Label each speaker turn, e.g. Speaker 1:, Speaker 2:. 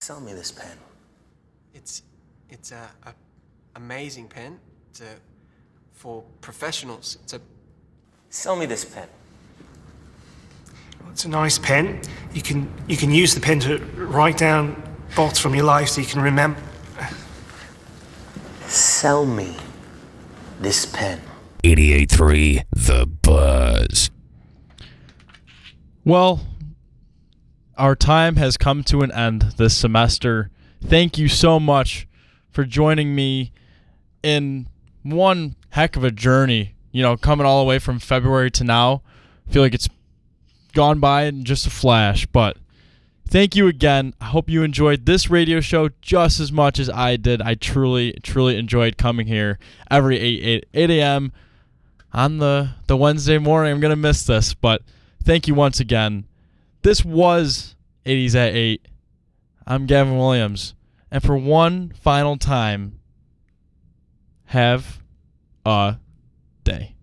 Speaker 1: Sell me this pen.
Speaker 2: It's a amazing pen. For professionals.
Speaker 1: Sell me this pen.
Speaker 3: Well, it's a nice pen. You can use the pen to write down thoughts from your life so you can remember.
Speaker 1: Sell me this pen.
Speaker 4: 88.3 The Buzz.
Speaker 5: Well, our time has come to an end this semester. Thank you so much for joining me in one heck of a journey, coming all the way from February to now. I feel like it's gone by in just a flash, but thank you again. I hope you enjoyed this radio show just as much as I did. I truly, truly enjoyed coming here every 8 a.m. on the Wednesday morning. I'm going to miss this, but thank you once again. This was 80s at 8. I'm Gavin Williams. And for one final time, have a day.